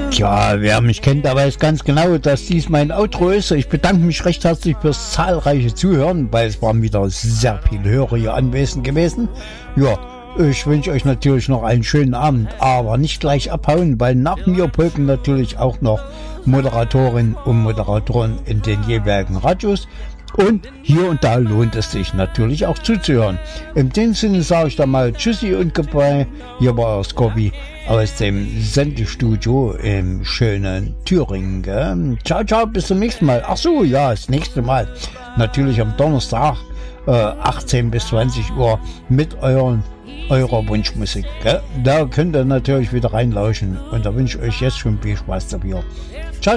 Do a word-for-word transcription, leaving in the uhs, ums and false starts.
Tja, wer mich kennt, der weiß ganz genau, dass dies mein Outro ist. Ich bedanke mich recht herzlich fürs zahlreiche Zuhören, weil es waren wieder sehr viele Hörer hier anwesend gewesen. Ja, ich wünsche euch natürlich noch einen schönen Abend, aber nicht gleich abhauen, weil nach mir folgen natürlich auch noch Moderatorinnen und Moderatoren in den jeweiligen Radios. Und hier und da lohnt es sich natürlich auch zuzuhören. In dem Sinne sage ich dann mal Tschüssi und Goodbye. Hier war euer Scobby aus dem Sendestudio im schönen Thüringen. Gell? Ciao, ciao, bis zum nächsten Mal. Ach so, ja, das nächste Mal. Natürlich am Donnerstag, äh, achtzehn bis zwanzig Uhr mit euren, eurer Wunschmusik. Gell? Da könnt ihr natürlich wieder reinlauschen. Und da wünsche ich euch jetzt schon viel Spaß dafür. Ciao.